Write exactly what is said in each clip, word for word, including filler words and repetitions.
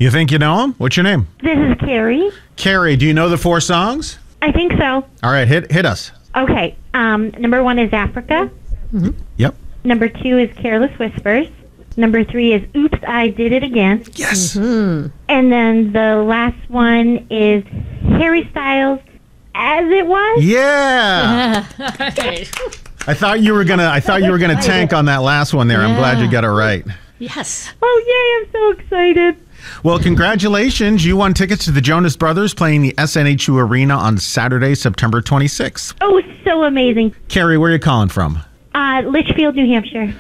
You think you know him? What's your name? This is Carrie. Carrie, do you know the four songs? I think so. All right, hit hit us. Okay. Um, number one is Africa. Mm-hmm. Yep. Number two is Careless Whispers. Number three is Oops, I Did It Again. Yes. Mm-hmm. And then the last one is Harry Styles, As It Was. Yeah. I thought you were gonna. I thought you were gonna tank on that last one there. Yeah. I'm glad you got it right. Yes. Oh, yay, I'm so excited. Well, congratulations. You won tickets to the Jonas Brothers playing the S N H U Arena on Saturday, September twenty-sixth. Oh, so amazing. Carrie, where are you calling from? Uh, Litchfield, New Hampshire.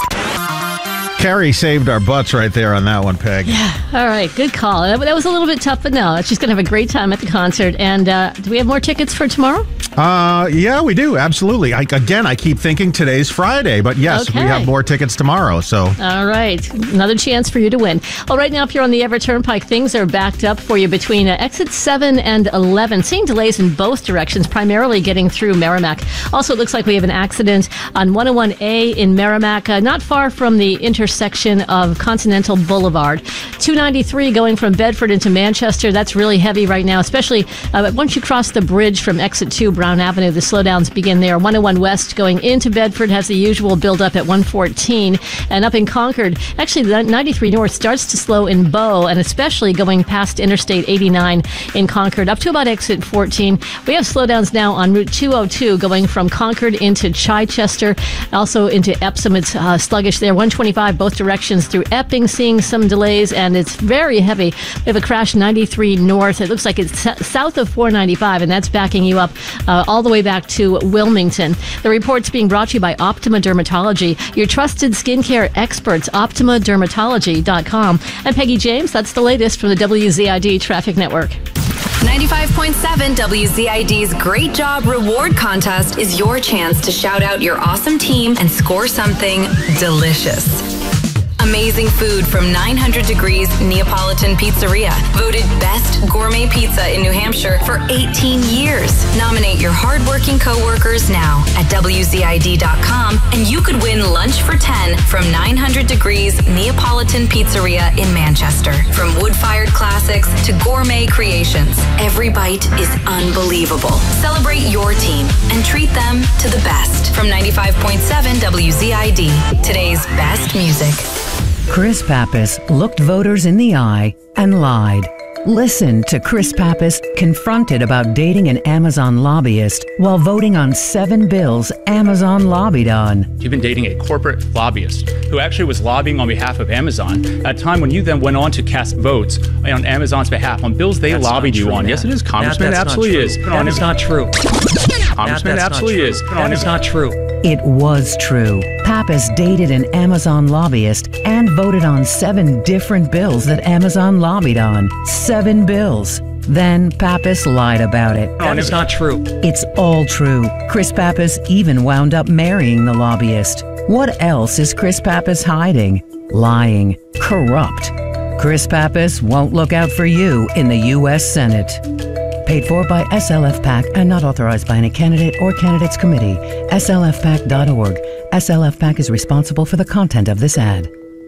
Carrie saved our butts right there on that one, Peg. Yeah. All right. Good call. That, that was a little bit tough, but no, she's going to have a great time at the concert. And uh, do we have more tickets for tomorrow? Uh, yeah, we do. Absolutely. I, again, I keep thinking today's Friday, but yes, Okay. we have more tickets tomorrow. So, All right. Another chance for you to win. Well, right now, if you're on the Everett Turnpike, things are backed up for you between uh, exits seven and eleven. Seeing delays in both directions, primarily getting through Merrimack. Also, it looks like we have an accident on one oh one A in Merrimack, uh, not far from the intersection of Continental Boulevard. two ninety-three going from Bedford into Manchester. That's really heavy right now, especially uh, once you cross the bridge from exit two, Brown Avenue. The slowdowns begin there. one oh one West going into Bedford has the usual buildup at one fourteen. And up in Concord, actually, the ninety-three North starts to slow in Bow, and especially going past Interstate eighty-nine in Concord up to about exit fourteen. We have slowdowns now on Route two oh two going from Concord into Chichester, also into Epsom. It's uh, sluggish there. one twenty-five both directions through Epping, seeing some delays, and it's very heavy. We have a crash ninety-three North. It looks like it's s- south of four ninety-five, and that's backing you up uh, all the way back to Wilmington. The report's being brought to you by Optima Dermatology, your trusted skincare experts, optima dermatology dot com. I'm Peggy James. That's the latest from the W Z I D Traffic Network. ninety-five point seven W Z I D's Great Job Reward Contest is your chance to shout out your awesome team and score something delicious. Amazing food from nine hundred Degrees Neapolitan Pizzeria. Voted best gourmet pizza in New Hampshire for eighteen years. Nominate your hardworking coworkers now at W Z I D dot com and you could win lunch for ten from nine hundred Degrees Neapolitan Pizzeria in Manchester. From wood-fired classics to gourmet creations, every bite is unbelievable. Celebrate your team and treat them to the best. From ninety-five point seven W Z I D, today's best music. Chris Pappas looked voters in the eye and lied. Listen to Chris Pappas confronted about dating an Amazon lobbyist while voting on seven bills Amazon lobbied on. You've been dating a corporate lobbyist who actually was lobbying on behalf of Amazon at a time when you then went on to cast votes on Amazon's behalf on bills they That's lobbied you true, on. Matt. Yes, it is, Congressman. Matt, It absolutely is. That is not true. Congressman, it Matt, absolutely is. That is not true. It was true. Pappas dated an Amazon lobbyist and voted on seven different bills that Amazon lobbied on. Seven bills. Then Pappas lied about it. That is not true. It's all true. Chris Pappas even wound up marrying the lobbyist. What else is Chris Pappas hiding? Lying. Corrupt. Chris Pappas won't look out for you in the U S Senate. Paid for by S L F PAC and not authorized by any candidate or candidates committee. S L F PAC dot org. S L F PAC is responsible for the content of this ad.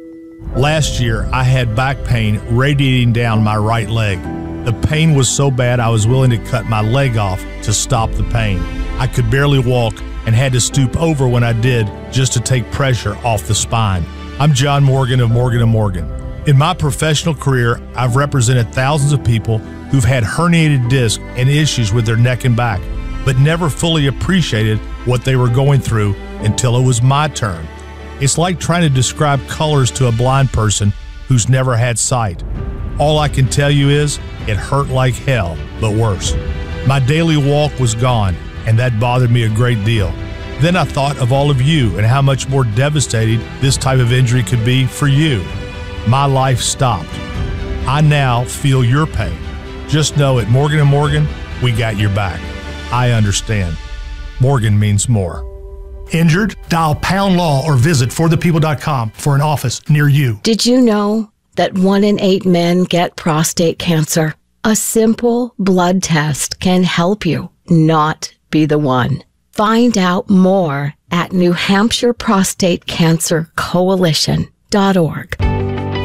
Last year, I had back pain radiating down my right leg. The pain was so bad I was willing to cut my leg off to stop the pain. I could barely walk and had to stoop over when I did just to take pressure off the spine. I'm John Morgan of Morgan and Morgan. In my professional career, I've represented thousands of people who've had herniated discs and issues with their neck and back, but never fully appreciated what they were going through until it was my turn. It's like trying to describe colors to a blind person who's never had sight. All I can tell you is it hurt like hell, but worse. My daily walk was gone, and that bothered me a great deal. Then I thought of all of you and how much more devastating this type of injury could be for you. My life stopped. I now feel your pain. Just know at Morgan and Morgan, we got your back. I understand. Morgan means more. Injured? Dial Pound Law or visit for the people dot com for an office near you. Did you know that one in eight men get prostate cancer? A simple blood test can help you not be the one. Find out more at New Hampshire Prostate Cancer Coalition dot org.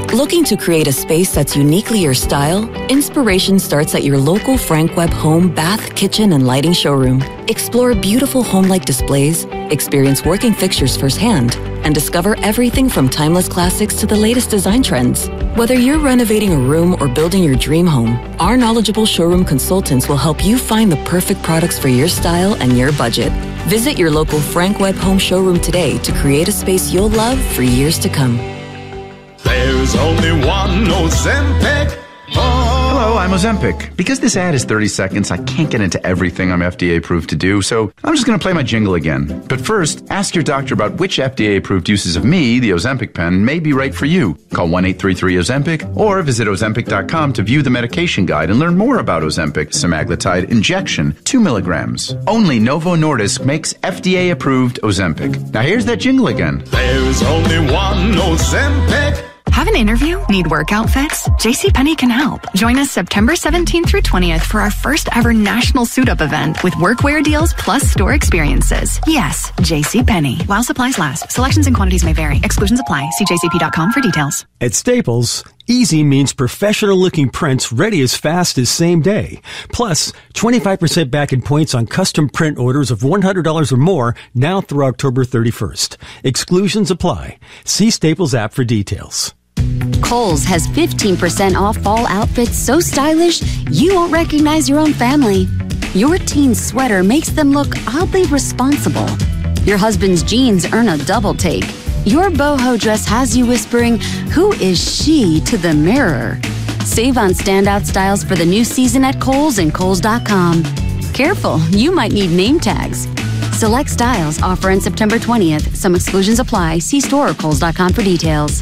Looking to create a space that's uniquely your style? Inspiration starts at your local Frank Webb home, bath, kitchen, and lighting showroom. Explore beautiful home-like displays, experience working fixtures firsthand, and discover everything from timeless classics to the latest design trends. Whether you're renovating a room or building your dream home, our knowledgeable showroom consultants will help you find the perfect products for your style and your budget. Visit your local Frank Webb home showroom today to create a space you'll love for years to come. There's only one Ozempic. Hello, I'm Ozempic. Because this ad is thirty seconds, I can't get into everything I'm F D A approved to do, so I'm just going to play my jingle again. But first, ask your doctor about which F D A approved uses of me, the Ozempic pen, may be right for you. Call one eight three three Ozempic or visit Ozempic dot com to view the medication guide and learn more about Ozempic semaglutide injection, two milligrams. Only Novo Nordisk makes F D A approved Ozempic. Now here's that jingle again. There's only one Ozempic. Have an interview? Need work outfits? JCPenney can help. Join us September seventeenth through twentieth for our first ever national suit-up event with workwear deals plus store experiences. Yes, JCPenney. While supplies last, selections and quantities may vary. Exclusions apply. See J C P dot com for details. At Staples, easy means professional-looking prints ready as fast as same day. Plus, twenty-five percent back in points on custom print orders of one hundred dollars or more now through October thirty-first. Exclusions apply. See Staples app for details. Kohl's has fifteen percent off fall outfits so stylish you won't recognize your own family. Your teen's sweater makes them look oddly responsible. Your husband's jeans earn a double take. Your boho dress has you whispering, "Who is she?" to the mirror. Save on standout styles for the new season at Kohl's and Kohl's dot com. Careful, you might need name tags. Select styles offer on September twentieth. Some exclusions apply. See store or Kohl's dot com for details.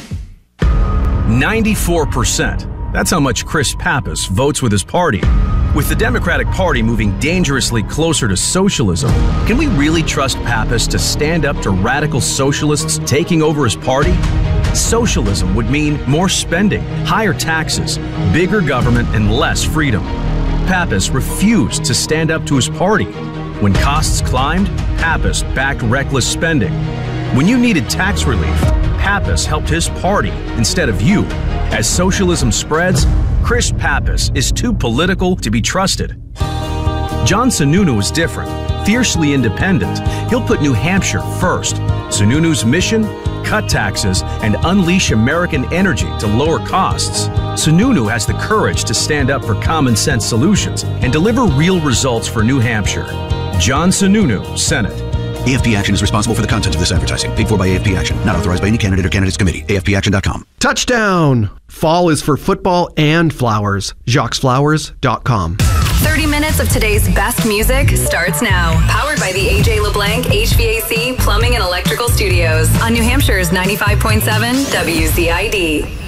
ninety-four percent. That's how much Chris Pappas votes with his party. With the Democratic Party moving dangerously closer to socialism, can we really trust Pappas to stand up to radical socialists taking over his party? Socialism would mean more spending, higher taxes, bigger government, and less freedom. Pappas refused to stand up to his party. When costs climbed, Pappas backed reckless spending. When you needed tax relief, Pappas helped his party instead of you. As socialism spreads, Chris Pappas is too political to be trusted. John Sununu is different, fiercely independent. He'll put New Hampshire first. Sununu's mission? Cut taxes and unleash American energy to lower costs. Sununu has the courage to stand up for common sense solutions and deliver real results for New Hampshire. John Sununu, Senate. A F P Action is responsible for the content of this advertising. Paid for by A F P Action. Not authorized by any candidate or candidates committee. A F P action dot com. Touchdown! Fall is for football and flowers. Jacques Flowers dot com. thirty minutes of today's best music starts now. Powered by the A J LeBlanc H V A C Plumbing and Electrical Studios on New Hampshire's ninety-five point seven W Z I D.